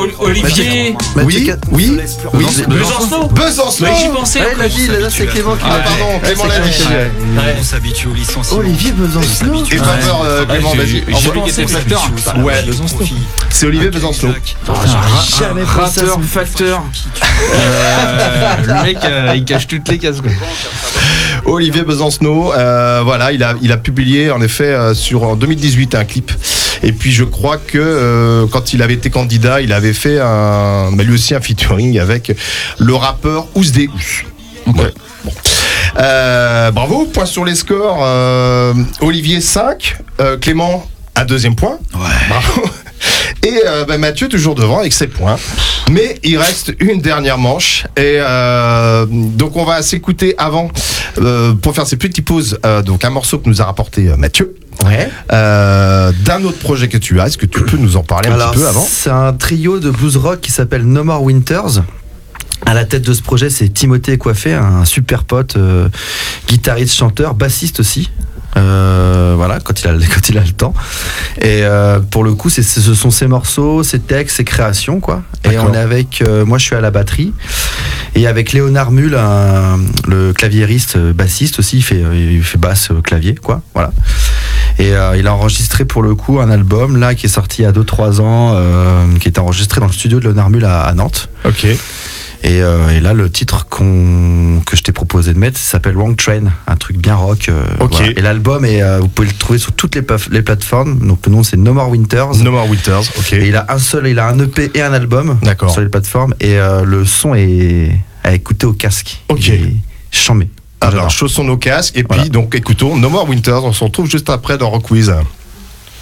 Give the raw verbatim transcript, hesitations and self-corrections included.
Olivier. Oui, oui, oui. Besançon. Besançon. J'y pensais. Ouais, l'a dit, là, c'est Clément qui Ah l'a dit. pardon, Clément l'a dit. On s'habitue au licenciement. Olivier Besançon. Et pas peur, euh, Clément, vas-y. J'y pensais. Ouais, c'est Olivier Besançon. Jamais Rateur, facteur. Euh, le mec, euh, il cache toutes les cases. Quoi. Olivier Besancenot, euh, voilà, il a, il a publié en effet euh, sur en deux mille dix-huit un clip. Et puis je crois que euh, quand il avait été candidat, il avait fait un, bah, lui aussi un featuring avec le rappeur Ousdé Ous. Okay. Ouais. Bon. Euh, bravo, point sur les scores. Euh, Olivier cinq, euh, Clément un deuxième point. Ouais. Bravo. Et euh, bah, Mathieu toujours devant avec ses points. Mais il reste une dernière manche. Et euh, donc on va s'écouter avant, euh, pour faire ces petites pauses, euh, donc un morceau que nous a rapporté euh, Mathieu. Ouais. Euh, d'un autre projet que tu as. Est-ce que tu peux nous en parler un Alors, petit peu avant? C'est un trio de blues rock qui s'appelle No More Winters. À la tête de ce projet, c'est Timothée Coiffé, un super pote, euh, guitariste, chanteur, bassiste aussi. Euh, voilà, quand il a quand il a le temps. Et euh, pour le coup, c'est, ce sont ses morceaux, ses textes, ses créations, quoi. Et D'accord. on est avec, euh, moi, je suis à la batterie, et avec Léonard Mull, un, le claviériste, bassiste aussi, il fait il fait basse, clavier, quoi. Voilà. Et euh, il a enregistré pour le coup un album là qui est sorti il y a deux trois ans, euh, qui est enregistré dans le studio de Léonard Mull à, à Nantes. Ok. Et, euh, et là, le titre qu'on, que je t'ai proposé de mettre, ça s'appelle Wrong Train, un truc bien rock. Euh, Ok. Voilà. Et l'album, est, euh, vous pouvez le trouver sur toutes les, paf- les plateformes. Donc le nom, c'est No More Winters. No More Winters, ok. Et il a un seul, il a un E P et un album. D'accord. Sur les plateformes. Et euh, le son est à écouter au casque. Ok. Il est chambé. Alors, chaussons nos casques. Et puis, Voilà. donc, écoutons No More Winters. On se retrouve juste après dans Rock Quiz.